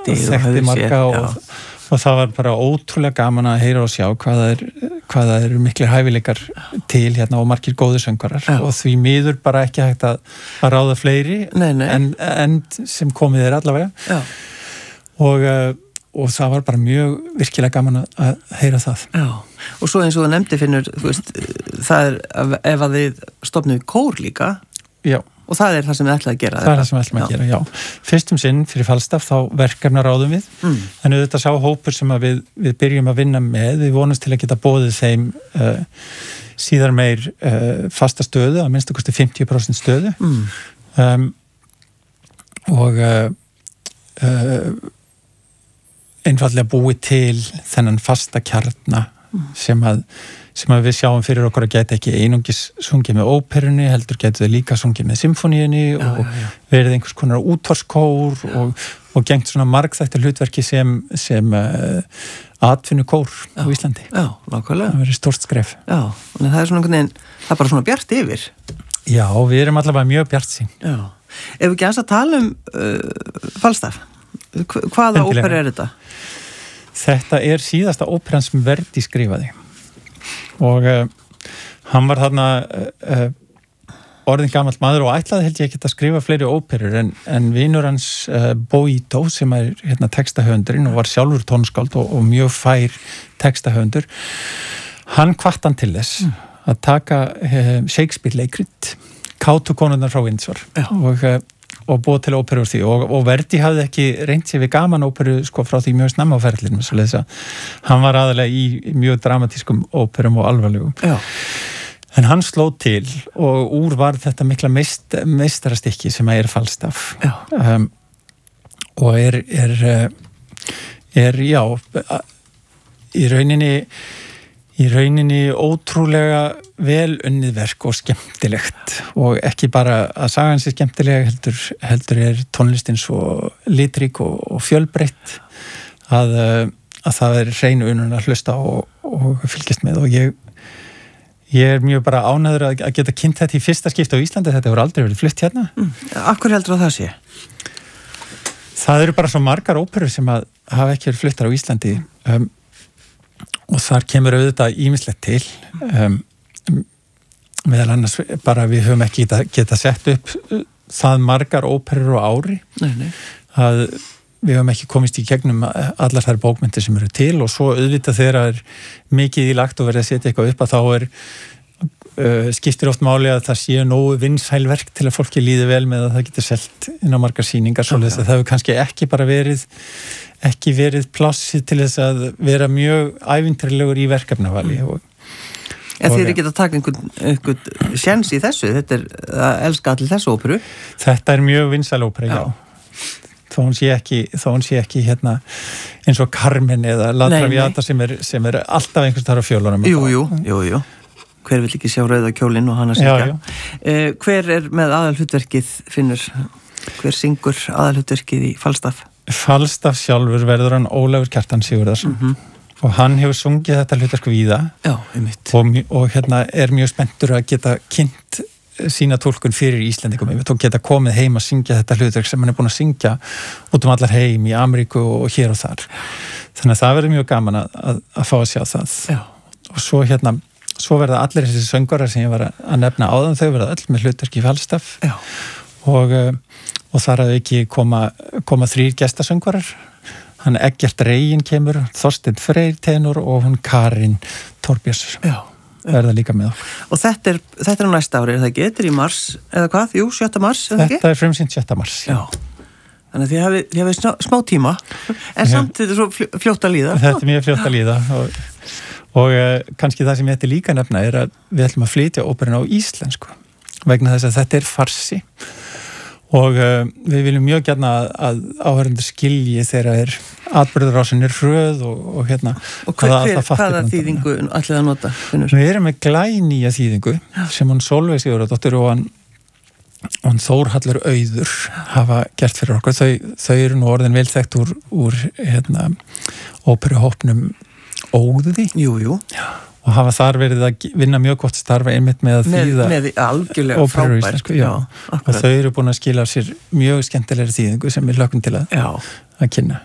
þekkti marga og það var bara ótrúlega gaman að heyra og sjá hvað það eru miklir hæfileikar til hérna og margir góðir söngvarar og því miður bara ekki hægt að ráða fleiri en sem komið allavega og það var bara mjög virkilega gaman að heyra það. Já, og svo eins og þú nefndi Finnur, þú veist, það ef að þið stofnuðu kór líka og það það sem þið ætlaði að gera. Það það sem við ætlaðum að gera, já. Fyrstum sinn fyrir Falstaff þá verkefnaráðum við, en auðvitað sá hópur sem að við byrjum að vinna með, við vonumst til að geta boðið þeim síðar meir fasta stöðu, að minnst kosti 50% stöðu og einfallega búið til þennan fasta kjarna sem að við sjáum fyrir okkur að geta ekki einungis sungið með óperunni, heldur getur þau líka sungið með symfóníunni og verið einhvers konar útvarskór og gengt svona margþættir hlutverki sem atvinnukór á Íslandi. Já, nákvæmlega. Það verið stórt skref. Já, en það svona einhvern veginn, það bara svona bjart yfir. Já, við erum allavega mjög bjartsýn. Já. Ef við ekki aðeins að tala Falstaff, hvaða ópera þetta? Þetta síðasta óperan sem Verdi skrifaði og hann var þarna orðin gamall maður og ætlaði held ég ekki að skrifa fleiri óperur en vinur hans Boito sem hérna textahöfundurinn og var sjálfur tónskáld og mjög fær textahöfundur, hann hvatti hann til þess að taka Shakespeare leikrit Kátu konurnar frá Windsor og búið til óperu úr því og Verdi hafði ekki reynt sér við gaman óperu sko frá því mjög snemma á ferlinum svo leiðis að hann var aðalega í mjög dramatískum óperum og alvarlegum. Já. En hann sló til og úr var þetta mikla meistarastykki sem Falstaff. Já. Og já, í rauninni ótrúlega vel unnið verk og skemmtilegt og ekki bara að sagan sé skemmtilega heldur tónlistin svo litrík og fjölbreytt að það hrein unun að hlusta og fylgjast með og ég mjög bara ánægður að geta kynnt þetta í fyrsta skipti á Íslandi, þetta hefur aldrei verið flutt hérna. Af hverju heldur það sé? Það eru bara svo margar óperur sem að hafa ekki verið fluttar á Íslandi og þar kemur auðvitað ýmislegt til meðal annars bara við höfum ekki geta sett upp það margar óperur á ári að við höfum ekki komist í gegnum allar þær bókmyndir sem eru til og svo auðvitað þegar mikið í lagt og verið að setja eitthvað upp að þá skiptir oft máli að það sé nógu vinsæl verk til að fólki líði vel með að það getur selt inn á margar sýningar svoleiðis að það hefur kannski ekki bara verið plássið til þess að vera mjög ævintýrlegur í verkefnavali Þið eru ekki að taka einhvern sjens í þessu, þetta að elska allir þessu óperu? Þetta mjög vinsæl ópera, já. Þó hún sé ekki hérna eins og Carmen eða La Traviata sem alltaf einhvers þar á fjólunum. Jú. Hver vill ekki sjá rauða kjólinn og hana syngja? Hver með aðalhlutverkið, Finnur? Hver syngur aðalhlutverkið í Falstaff? Falstaff sjálfur verður hann Ólafur Kjartan Sigurðarsson. Og hann hefur sungið þetta hlutverk víða og hérna mjög spenntur að geta kynnt sína túlkun fyrir Íslendingum og geta komið heim að syngja þetta hlutverk sem hann búin að syngja út allar heim í Ameríku og hér og þar. Þannig að það verður mjög gaman að fá að sjá það. Já. Og svo verða allir þessi söngarar sem ég var að nefna áðan, þau verða öll með hlutverk í Falstaff. Já. Og þar að ekki koma 3 gestasöngvarar. Hann Eggert Regin kemur, Þorsteinn Freyr tenor og hún Karin Torbjörns verða líka með okkur. Og þetta næsta ári, það getur í mars, eða hvað? Jú, 7. mars, eða ekki? Þetta frumsýnt 7. mars. Já. Þannig að þið hafið smá tíma, en samt þetta svo fljótt að líða. Þetta mjög fljótt að líða og kannski það sem ég ætti líka nefna að við ætlum að flytja óperuna á íslensku vegna þess að þetta farsi. Og við viljum mjög gjarna að áhörundur skilji þegar atburðarásin hröð og hérna. Og hvaða þýðingu ætlið að nota? Við erum með glænýja þýðingu sem hún Sólveig Sigurðardóttir og hann Þórhallur Auður hafa gert fyrir okkur. Þau eru nú orðin vel þekkt úr óperuhópnum Óði. Jú. Já. Og hafa þar verið að vinna mjög gott starfa einmitt með að þýða með algjörlega frábært og þau eru búin að skila á sér mjög skemmtilegri þýðingu sem við hlökkum til að kynna.